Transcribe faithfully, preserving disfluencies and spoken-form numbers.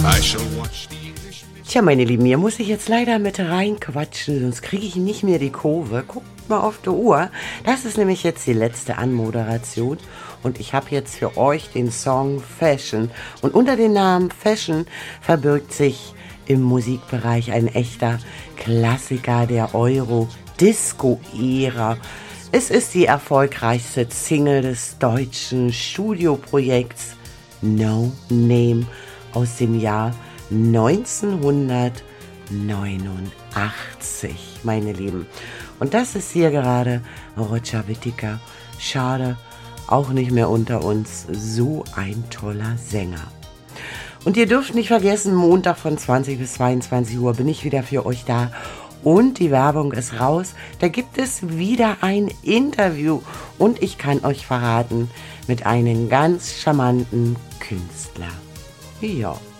I shall watch the English. Tja, meine Lieben, hier muss ich jetzt leider mit reinquatschen, sonst kriege ich nicht mehr die Kurve. Guckt mal auf die Uhr. Das ist nämlich jetzt die letzte Anmoderation und ich habe jetzt für euch den Song Fashion. Und unter dem Namen Fashion verbirgt sich im Musikbereich ein echter Klassiker der Euro-Disco-Ära. Es ist die erfolgreichste Single des deutschen Studioprojekts No Name aus dem Jahr neunzehnhundertneunundachtzig, meine Lieben. Und das ist hier gerade Roger Whittaker. Schade, auch nicht mehr unter uns. So ein toller Sänger. Und ihr dürft nicht vergessen, Montag von zwanzig bis zweiundzwanzig Uhr bin ich wieder für euch da. Und die Werbung ist raus. Da gibt es wieder ein Interview. Und ich kann euch verraten, mit einem ganz charmanten Künstler. Ja.